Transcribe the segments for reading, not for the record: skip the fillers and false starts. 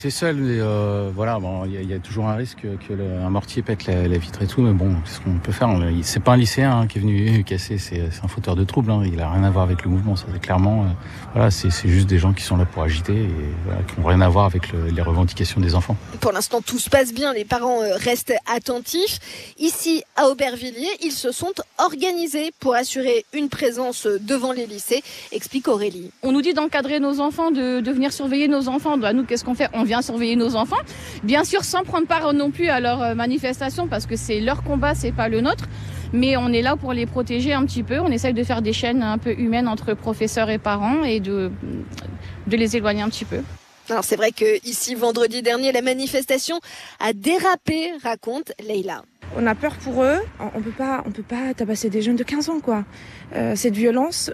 C'est seul, mais voilà, bon, il y a toujours un risque que un mortier pète la vitre et tout, mais bon, qu'est-ce qu'on peut faire? C'est pas un lycéen qui est venu casser, c'est un fauteur de troubles, hein, il a rien à voir avec le mouvement, ça c'est clairement, voilà, c'est juste des gens qui sont là pour agiter et voilà, qui n'ont rien à voir avec les revendications des enfants. Pour l'instant, tout se passe bien, les parents restent attentifs. Ici, à Aubervilliers, ils se sont organisés pour assurer une présence devant les lycées, explique Aurélie. On nous dit d'encadrer nos enfants, de venir surveiller nos enfants. Bah, nous, qu'est-ce qu'on fait? On vient surveiller nos enfants, bien sûr sans prendre part non plus à leur manifestation parce que c'est leur combat, c'est pas le nôtre, mais on est là pour les protéger un petit peu. On essaye de faire des chaînes un peu humaines entre professeurs et parents et de les éloigner un petit peu. Alors c'est vrai que ici, vendredi dernier, la manifestation a dérapé, raconte Leïla. On a peur pour eux. On peut pas tabasser des jeunes de 15 ans, quoi. Cette violence,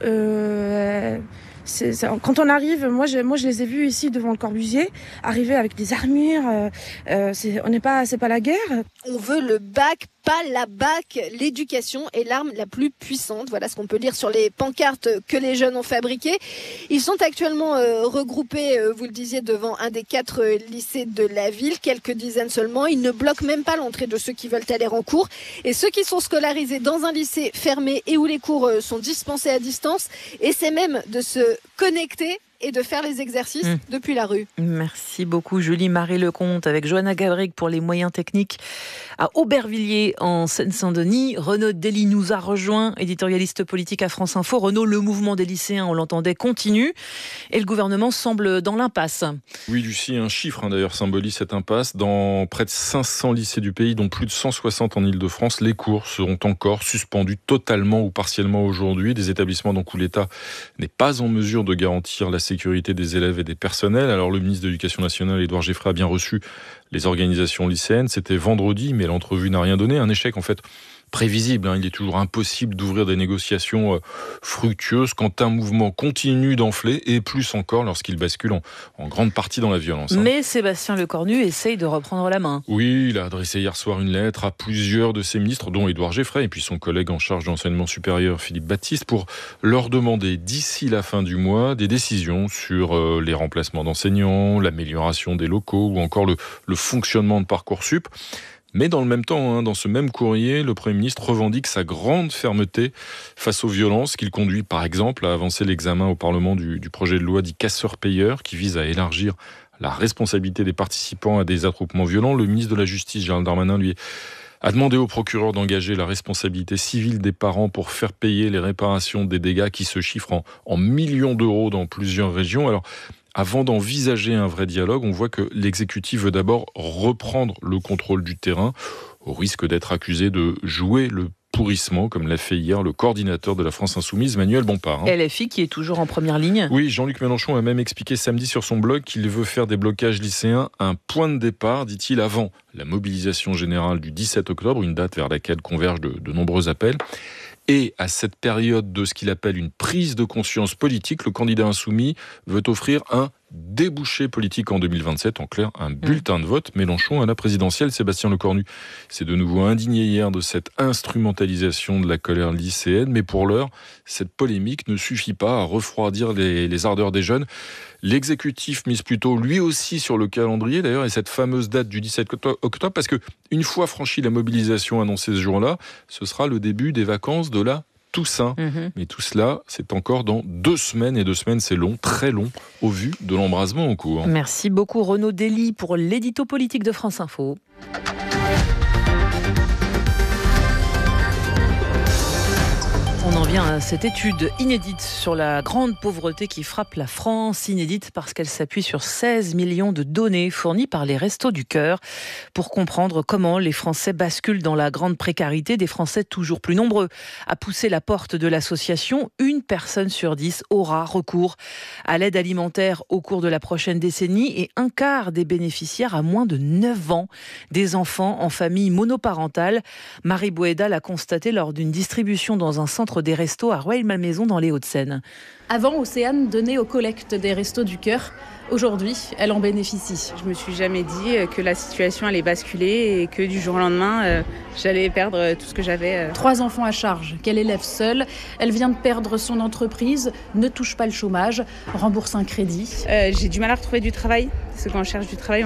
quand on arrive, moi je les ai vus ici devant le Corbusier, arriver avec des armures. C'est pas la guerre. On veut le bac, pas la BAC. L'éducation est l'arme la plus puissante. Voilà ce qu'on peut lire sur les pancartes que les jeunes ont fabriquées. Ils sont actuellement regroupés, vous le disiez, devant un des 4 lycées de la ville, quelques dizaines seulement. Ils ne bloquent même pas l'entrée de ceux qui veulent aller en cours. Et ceux qui sont scolarisés dans un lycée fermé et où les cours sont dispensés à distance, essaient même de se connecter et de faire les exercices depuis la rue. Merci beaucoup Julie Marie-Lecomte avec Johanna Gabric pour les moyens techniques à Aubervilliers en Seine-Saint-Denis. Renaud Dely nous a rejoint, éditorialiste politique à France Info. Renaud, le mouvement des lycéens, on l'entendait, continue et le gouvernement semble dans l'impasse. Oui Lucie, un chiffre d'ailleurs symbolise cette impasse. Dans près de 500 lycées du pays, dont plus de 160 en Ile-de-France, les cours seront encore suspendus totalement ou partiellement aujourd'hui. Des établissements où l'État n'est pas en mesure de garantir la sécurité des élèves et des personnels. Alors le ministre de l'Éducation nationale, Édouard Geffray, a bien reçu les organisations lycéennes. C'était vendredi, mais l'entrevue n'a rien donné. Un échec en fait prévisible. Il est toujours impossible d'ouvrir des négociations fructueuses quand un mouvement continue d'enfler et plus encore lorsqu'il bascule en grande partie dans la violence. Mais Sébastien Lecornu essaye de reprendre la main. Oui, il a adressé hier soir une lettre à plusieurs de ses ministres, dont Édouard Geffray et puis son collègue en charge de l'enseignement supérieur, Philippe Baptiste, pour leur demander d'ici la fin du mois des décisions sur les remplacements d'enseignants, l'amélioration des locaux ou encore le fonctionnement de Parcoursup. Mais dans le même temps, dans ce même courrier, le Premier ministre revendique sa grande fermeté face aux violences, qu'il conduit par exemple à avancer l'examen au Parlement du projet de loi dit casseur-payeur, qui vise à élargir la responsabilité des participants à des attroupements violents. Le ministre de la Justice, Gérald Darmanin, lui a demandé au procureur d'engager la responsabilité civile des parents pour faire payer les réparations des dégâts qui se chiffrent en millions d'euros dans plusieurs régions. Alors, avant d'envisager un vrai dialogue, on voit que l'exécutif veut d'abord reprendre le contrôle du terrain, au risque d'être accusé de jouer le pourrissement, comme l'a fait hier le coordinateur de la France Insoumise, Manuel Bompard. LFI qui est toujours en première ligne. Oui, Jean-Luc Mélenchon a même expliqué samedi sur son blog qu'il veut faire des blocages lycéens un point de départ, dit-il, avant la mobilisation générale du 17 octobre, une date vers laquelle convergent de nombreux appels. Et à cette période de ce qu'il appelle une prise de conscience politique, le candidat insoumis veut offrir un débouché politique en 2027, en clair, un bulletin de vote. Mélenchon à la présidentielle. Sébastien Lecornu s'est de nouveau indigné hier de cette instrumentalisation de la colère lycéenne, mais pour l'heure, cette polémique ne suffit pas à refroidir les ardeurs des jeunes. L'exécutif mise plutôt lui aussi sur le calendrier d'ailleurs, et cette fameuse date du 17 octobre, parce que une fois franchie la mobilisation annoncée ce jour-là, ce sera le début des vacances de la Toussaint. Mais tout cela, c'est encore dans 2 semaines, et 2 semaines, c'est long, très long, au vu de l'embrasement en cours. Merci beaucoup Renaud Dely pour l'édito politique de France Info. On en vient à cette étude inédite sur la grande pauvreté qui frappe la France, inédite parce qu'elle s'appuie sur 16 millions de données fournies par les Restos du Cœur pour comprendre comment les Français basculent dans la grande précarité, des Français toujours plus nombreux à pousser la porte de l'association. 1 personne sur 10 aura recours à l'aide alimentaire au cours de la prochaine décennie et 1/4 des bénéficiaires a moins de 9 ans, des enfants en famille monoparentale. Marie Boéda l'a constaté lors d'une distribution dans un centre des restos à Rueil-Malmaison dans les Hauts-de-Seine. Avant, Océane donnait aux collectes des Restos du Cœur Aujourd'hui, elle en bénéficie. Je me suis jamais dit que la situation allait basculer et que du jour au lendemain, j'allais perdre tout ce que j'avais. 3 enfants à charge, qu'elle élève seule. Elle vient de perdre son entreprise, ne touche pas le chômage, rembourse un crédit. J'ai du mal à retrouver du travail, parce que quand on cherche du travail,